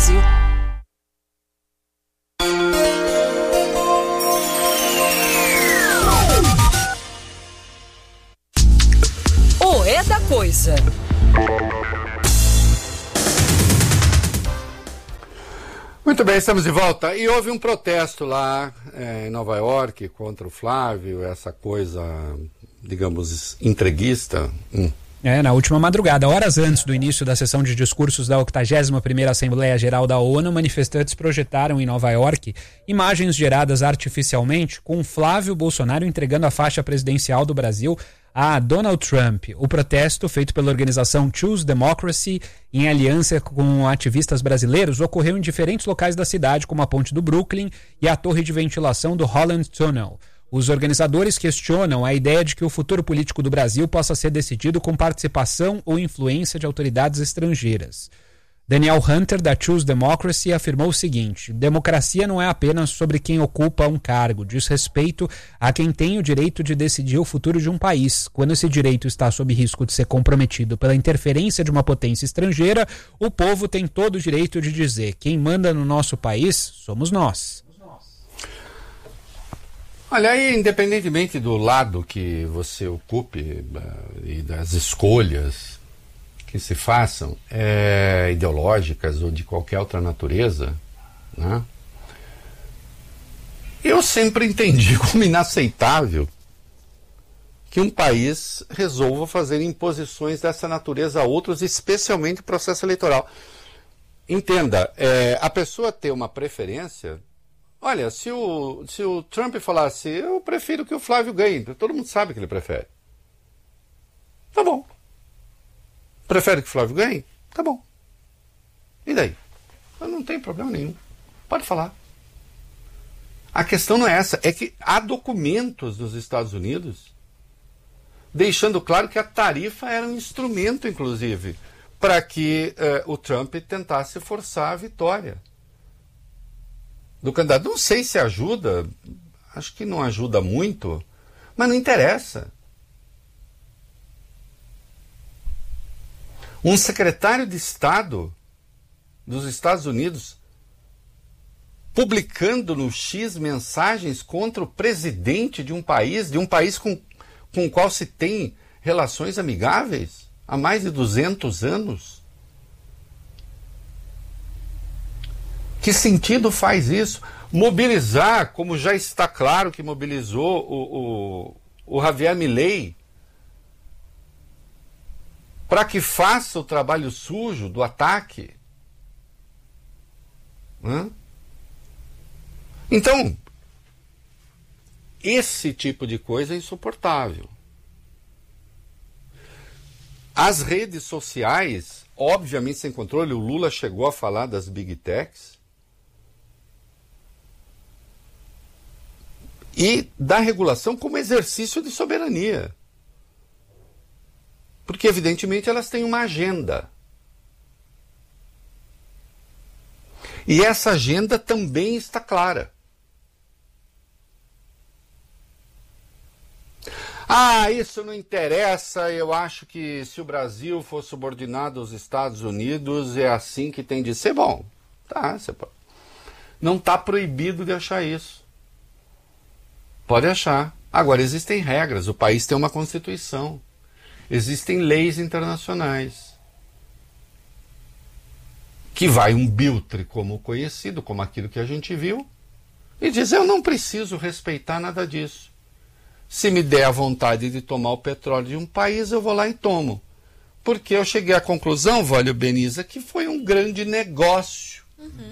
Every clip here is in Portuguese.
Brasil. O É da Coisa. Muito bem, estamos de volta. E houve um protesto lá em Nova York contra o Flávio, essa coisa, digamos, entreguista. Na última madrugada, horas antes do início da sessão de discursos da 81ª Assembleia Geral da ONU, manifestantes projetaram em Nova York imagens geradas artificialmente com Flávio Bolsonaro entregando a faixa presidencial do Brasil a Donald Trump. O protesto, feito pela organização Choose Democracy, em aliança com ativistas brasileiros, ocorreu em diferentes locais da cidade, como a Ponte do Brooklyn e a torre de ventilação do Holland Tunnel. Os organizadores questionam a ideia de que o futuro político do Brasil possa ser decidido com participação ou influência de autoridades estrangeiras. Daniel Hunter, da Choose Democracy, afirmou o seguinte: democracia não é apenas sobre quem ocupa um cargo, diz respeito a quem tem o direito de decidir o futuro de um país. Quando esse direito está sob risco de ser comprometido pela interferência de uma potência estrangeira, o povo tem todo o direito de dizer: quem manda no nosso país somos nós. Olha aí, independentemente do lado que você ocupe e das escolhas que se façam, ideológicas ou de qualquer outra natureza, né? Eu sempre entendi como inaceitável que um país resolva fazer imposições dessa natureza a outros, especialmente processo eleitoral. Entenda, a pessoa ter uma preferência. Olha, se o Trump falasse, eu prefiro que o Flávio ganhe, todo mundo sabe que ele prefere. Tá bom. Prefere que o Flávio ganhe? Tá bom. E daí? Não tem problema nenhum. Pode falar. A questão não é essa, é que há documentos dos Estados Unidos deixando claro que a tarifa era um instrumento, inclusive, para que o Trump tentasse forçar a vitória do candidato. Não sei se ajuda, acho que não ajuda muito, mas não interessa. Um secretário de Estado dos Estados Unidos publicando no X mensagens contra o presidente de um país com o qual se tem relações amigáveis há mais de 200 anos. Que sentido faz isso? Mobilizar, como já está claro que mobilizou o Javier Milei, para que faça o trabalho sujo do ataque. Então, esse tipo de coisa é insuportável. As redes sociais, obviamente sem controle, o Lula chegou a falar das Big Techs, e da regulação como exercício de soberania. Porque, evidentemente, elas têm uma agenda. E essa agenda também está clara. Isso não interessa, eu acho que se o Brasil for subordinado aos Estados Unidos, é assim que tem de ser. Bom, tá, não está proibido de achar isso. Pode achar. Agora, existem regras, o país tem uma Constituição. Existem leis internacionais. Que vai um biltre como conhecido, como aquilo que a gente viu, e diz, eu não preciso respeitar nada disso. Se me der a vontade de tomar o petróleo de um país, eu vou lá e tomo. Porque eu cheguei à conclusão, Vólio Beniza, que foi um grande negócio.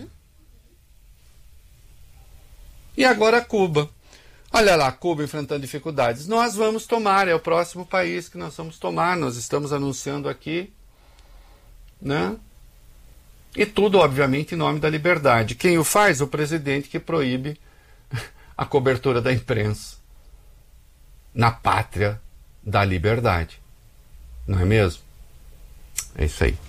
E agora Cuba. Olha lá, Cuba enfrentando dificuldades. Nós vamos tomar, é o próximo país que nós vamos tomar. Nós estamos anunciando aqui, né? E tudo, obviamente, em nome da liberdade. Quem o faz? O presidente, que proíbe a cobertura da imprensa na pátria da liberdade. Não é mesmo? É isso aí.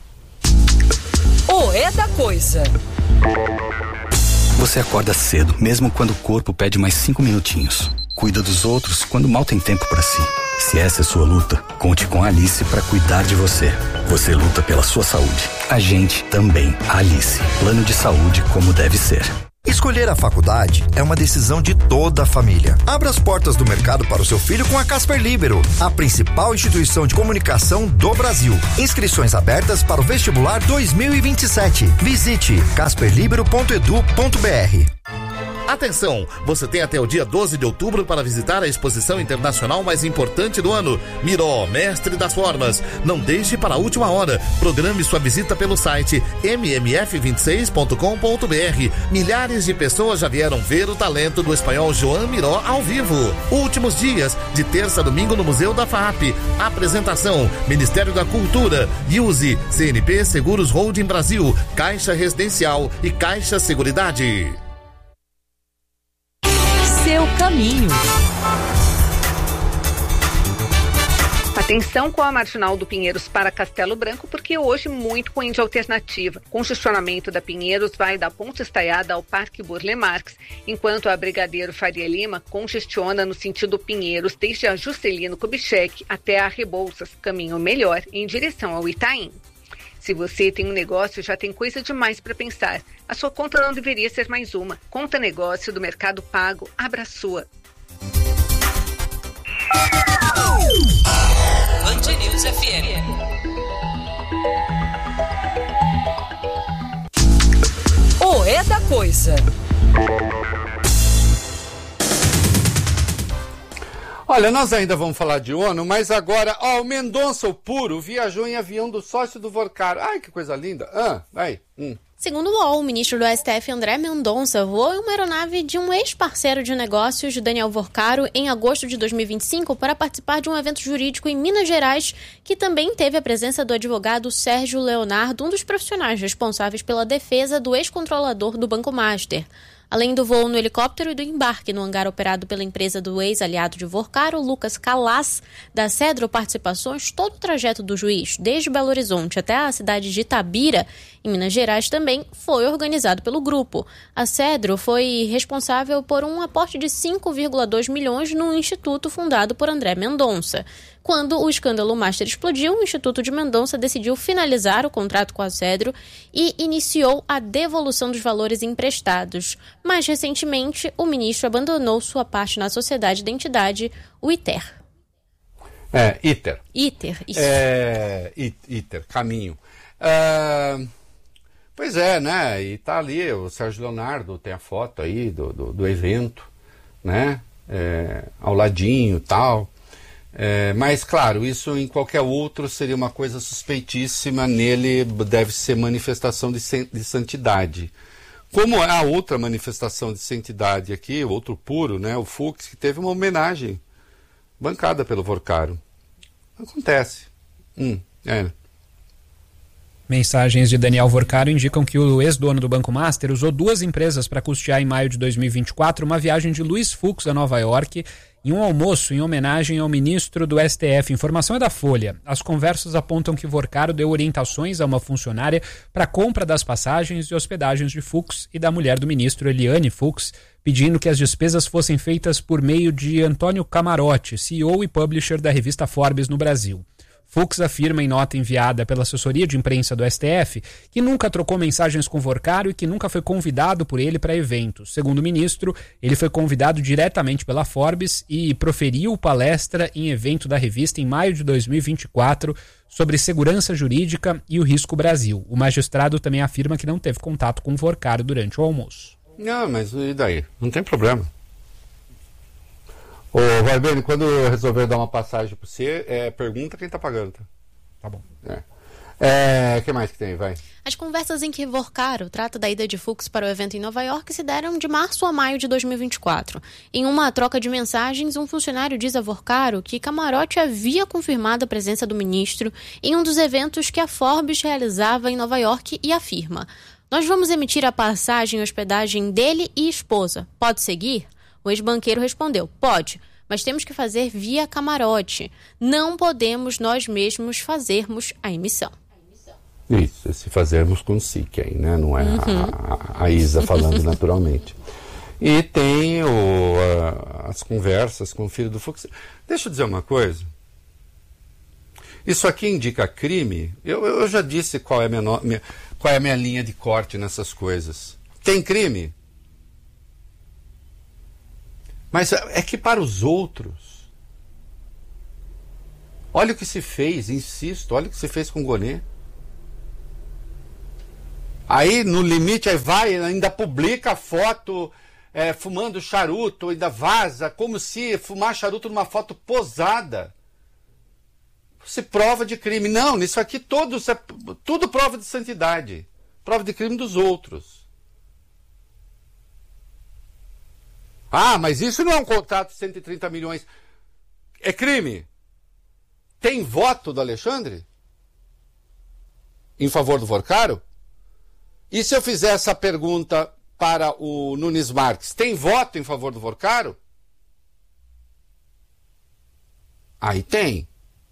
O É da Coisa. Você acorda cedo, mesmo quando o corpo pede mais 5 minutinhos. cuida dos outros quando mal tem tempo para si. Se essa é sua luta, conte com a Alice para cuidar de você. Você luta pela sua saúde. A gente também. A Alice. Plano de saúde como deve ser. Escolher a faculdade é uma decisão de toda a família. Abra as portas do mercado para o seu filho com a Casper Libero, a principal instituição de comunicação do Brasil. Inscrições abertas para o vestibular 2027. Visite casperlibero.edu.br. Atenção, você tem até o dia 12 de outubro para visitar a exposição internacional mais importante do ano, Miró, Mestre das Formas. Não deixe para a última hora. Programe sua visita pelo site mmf26.com.br. Milhares de pessoas já vieram ver o talento do espanhol Joan Miró ao vivo. Últimos dias, de terça a domingo no Museu da FAAP. Apresentação, Ministério da Cultura, Use, CNP Seguros Holding Brasil, Caixa Residencial e Caixa Seguridade. Seu caminho. Atenção com a Marginal do Pinheiros para Castelo Branco, porque hoje muito ruim de alternativa. Congestionamento da Pinheiros vai da Ponte Estaiada ao Parque Burle Marx, enquanto a Brigadeiro Faria Lima congestiona no sentido Pinheiros, desde a Juscelino Kubitschek até a Rebouças, caminho melhor em direção ao Itaim. Se você tem um negócio, já tem coisa demais para pensar. A sua conta não deveria ser mais uma. Conta negócio do Mercado Pago, abra a sua. Band News FM. O É da Coisa. Olha, nós ainda vamos falar de ONU, mas agora, o Mendonça, o puro, viajou em avião do sócio do Vorcaro. Ai, que coisa linda. Vai. Segundo o UOL, o ministro do STF, André Mendonça, voou em uma aeronave de um ex-parceiro de negócios, Daniel Vorcaro, em agosto de 2025, para participar de um evento jurídico em Minas Gerais, que também teve a presença do advogado Sérgio Leonardo, um dos profissionais responsáveis pela defesa do ex-controlador do Banco Master. Além do voo no helicóptero e do embarque no hangar operado pela empresa do ex-aliado de Vorcaro, Lucas Calas, da Cedro Participações, todo o trajeto do juiz, desde Belo Horizonte até a cidade de Itabira, em Minas Gerais, também foi organizado pelo grupo. A Cedro foi responsável por um aporte de 5,2 milhões no instituto fundado por André Mendonça. Quando o escândalo Master explodiu, o Instituto de Mendonça decidiu finalizar o contrato com a Cedro e iniciou a devolução dos valores emprestados. Mais recentemente, o ministro abandonou sua parte na sociedade da entidade, o ITER. ITER. Isso. ITER, caminho. Pois é, né? E tá ali, o Sérgio Leonardo tem a foto aí do evento, né? Ao ladinho e tal. Mas, claro, isso em qualquer outro seria uma coisa suspeitíssima, nele deve ser manifestação de santidade. Como a outra manifestação de santidade aqui, o outro puro, né, o Fux, que teve uma homenagem bancada pelo Vorcaro. Acontece. Mensagens de Daniel Vorcaro indicam que o ex-dono do Banco Master usou duas empresas para custear em maio de 2024 uma viagem de Luiz Fux a Nova York e um almoço em homenagem ao ministro do STF. Informação é da Folha. As conversas apontam que Vorcaro deu orientações a uma funcionária para a compra das passagens e hospedagens de Fux e da mulher do ministro, Eliane Fux, pedindo que as despesas fossem feitas por meio de Antônio Camarote, CEO e publisher da revista Forbes no Brasil. Fux afirma em nota enviada pela assessoria de imprensa do STF que nunca trocou mensagens com Vorcaro e que nunca foi convidado por ele para eventos. Segundo o ministro, ele foi convidado diretamente pela Forbes e proferiu palestra em evento da revista em maio de 2024 sobre segurança jurídica e o risco Brasil. O magistrado também afirma que não teve contato com Vorcaro durante o almoço. Não, mas e daí? Não tem problema. Ô, Valbene, quando eu resolver dar uma passagem para você, pergunta quem tá pagando. Tá bom. O que mais que tem? Vai. As conversas em que Vorcaro trata da ida de Fux para o evento em Nova York se deram de março a maio de 2024. Em uma troca de mensagens, um funcionário diz a Vorcaro que Camarote havia confirmado a presença do ministro em um dos eventos que a Forbes realizava em Nova York e afirma: "Nós vamos emitir a passagem e hospedagem dele e esposa. Pode seguir?" O ex-banqueiro respondeu: "Pode, mas temos que fazer via Camarote. Não podemos nós mesmos fazermos a emissão." Isso, se fazermos com SIC aí, né? Não é a Isa falando naturalmente. E tem as conversas com o filho do Fux. Deixa eu dizer uma coisa. Isso aqui indica crime? Eu já disse qual é a minha linha de corte nessas coisas. Tem crime? Mas é que para os outros... Olha o que se fez, insisto, olha o que se fez com o Gonê. Aí, no limite, aí vai, ainda publica a foto fumando charuto, ainda vaza, como se fumar charuto numa foto posada se prova de crime. Não, nisso aqui tudo prova de santidade. Prova de crime dos outros. Ah, mas isso não é um contrato de 130 milhões. É crime. Tem voto do Alexandre? Em favor do Vorcaro? E se eu fizer essa pergunta para o Nunes Marques, tem voto em favor do Vorcaro? Aí tem.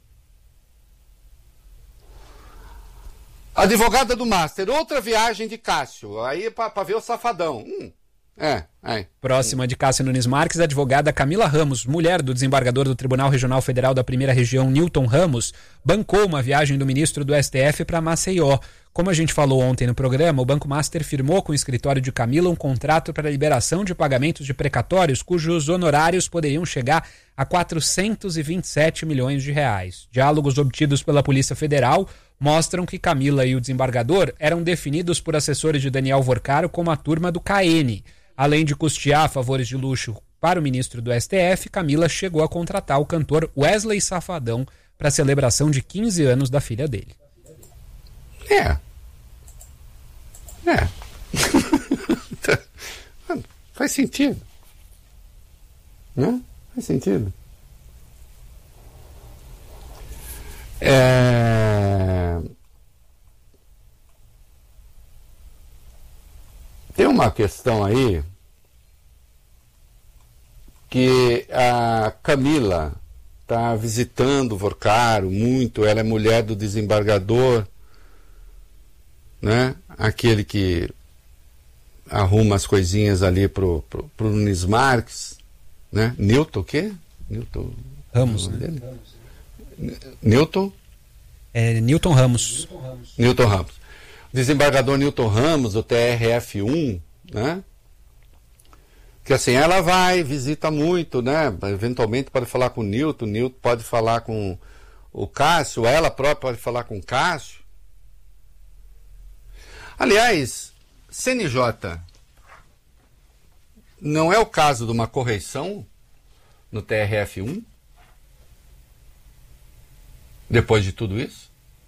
Advogada do Master, outra viagem de Cássio, aí para ver o safadão. Próxima de Cássio Nunes Marques, a advogada Camila Ramos, mulher do desembargador do Tribunal Regional Federal da Primeira Região, Newton Ramos, bancou uma viagem do ministro do STF para Maceió. Como a gente falou ontem no programa, o Banco Master firmou com o escritório de Camila um contrato para a liberação de pagamentos de precatórios cujos honorários poderiam chegar a 427 milhões de reais. Diálogos obtidos pela Polícia Federal mostram que Camila e o desembargador eram definidos por assessores de Daniel Vorcaro como a turma do KN. Além de custear favores de luxo para o ministro do STF, Camila chegou a contratar o cantor Wesley Safadão para a celebração de 15 anos da filha dele. Faz sentido. Né? Faz sentido. Tem uma questão aí que a Camila está visitando o Vorcaro muito, ela é mulher do desembargador, né? Aquele que arruma as coisinhas ali pro Nunes Marques, né? Newton o quê? Newton Ramos, né? Newton? Newton Ramos. Newton Ramos. Desembargador Newton Ramos, do TRF1, né? Que assim, ela vai, visita muito, né? Eventualmente pode falar com o Newton pode falar com o Cássio, ela própria pode falar com o Cássio. Aliás, CNJ, não é o caso de uma correição no TRF1? Depois de tudo isso?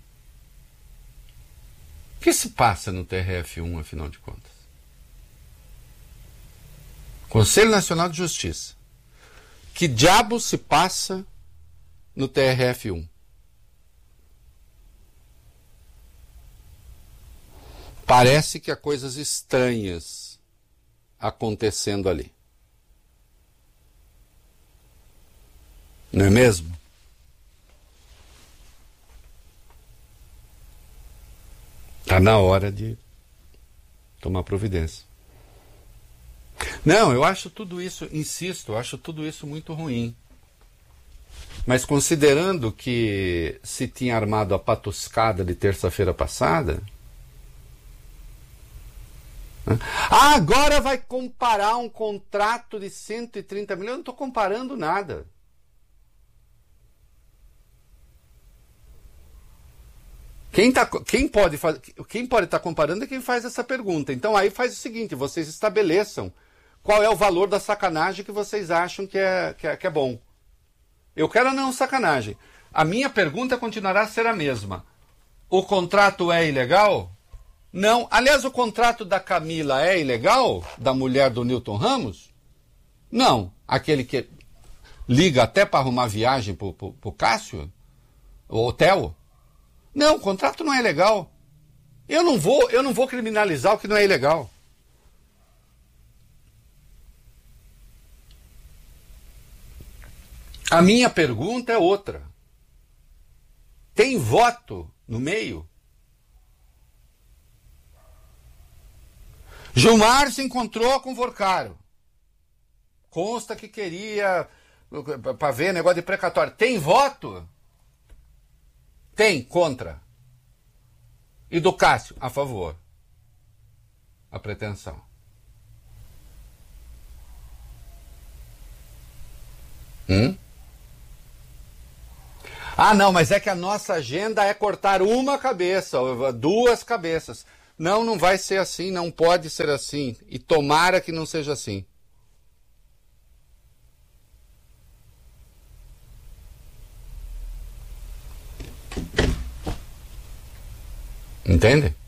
O que se passa no TRF1, afinal de contas? Conselho Nacional de Justiça. Que diabo se passa no TRF1? Parece que há coisas estranhas acontecendo ali. Não é mesmo? Está na hora de tomar providência. Não, eu acho tudo isso, insisto, eu acho tudo isso muito ruim. Mas considerando que se tinha armado a patuscada de terça-feira passada... agora vai comparar um contrato de 130 milhões? Eu não estou comparando nada. Quem pode estar comparando é quem faz essa pergunta. Então aí faz o seguinte, vocês estabeleçam qual é o valor da sacanagem que vocês acham que é bom. Eu quero não sacanagem. A minha pergunta continuará a ser a mesma. O contrato é ilegal? Não. Aliás, o contrato da Camila é ilegal? Da mulher do Newton Ramos? Não. Aquele que liga até para arrumar viagem para o Cássio? O hotel? Não, o contrato não é legal. Eu não vou criminalizar o que não é ilegal. A minha pergunta é outra. Tem voto no meio? Gilmar se encontrou com o Vorcaro. consta que queria, para ver negócio de precatório. Tem voto? Tem, contra. E do Cássio, a favor. A pretensão. Ah, não, mas é que a nossa agenda é cortar uma cabeça, 2 cabeças. Não, não vai ser assim, não pode ser assim. E tomara que não seja assim. Entende?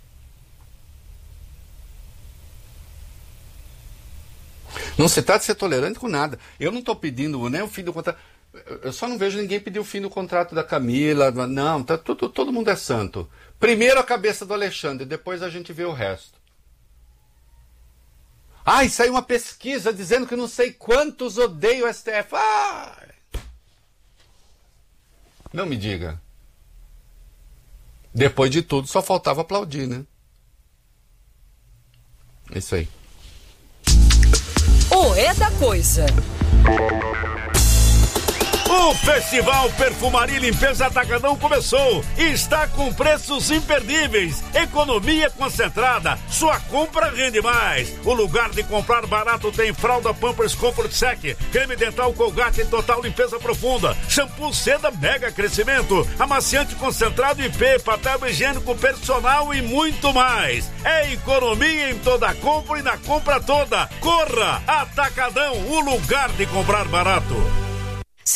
Não se trata de ser tolerante com nada. Eu não estou pedindo nem o fim do contrato. Eu só não vejo ninguém pedir o fim do contrato da Camila. Não, tá todo mundo é santo. Primeiro a cabeça do Alexandre, depois a gente vê o resto. Ah, e saiu uma pesquisa dizendo que não sei quantos odeiam o STF. Ah! Não me diga. Depois de tudo, só faltava aplaudir, né? Isso aí. O É da Coisa. O Festival Perfumaria e Limpeza Atacadão começou e está com preços imperdíveis. Economia concentrada, sua compra rende mais. O lugar de comprar barato tem fralda Pampers Comfort Sec, creme dental Colgate Total Limpeza Profunda, shampoo Seda Mega Crescimento, amaciante concentrado IP, papel higiênico personal e muito mais. É economia em toda compra e na compra toda. Corra! Atacadão, o lugar de comprar barato.